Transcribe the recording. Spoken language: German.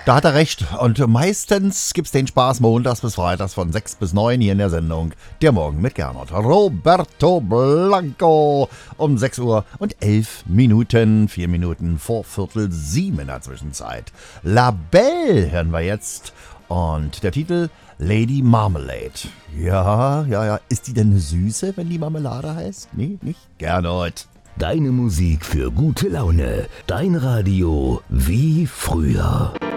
Da hat er recht. Und meistens gibt's den Spaß montags bis freitags von 6 bis 9 hier in der Sendung Der Morgen mit Gernot. Roberto Blanco um 6 Uhr und 11 Minuten, 4 Minuten vor 6:45 in der Zwischenzeit. La Belle hören wir jetzt. Und der Titel Lady Marmalade. Ja. Ist die denn eine Süße, wenn die Marmelade heißt? Nee, nicht? Gernot. Deine Musik für gute Laune. Dein Radio wie früher.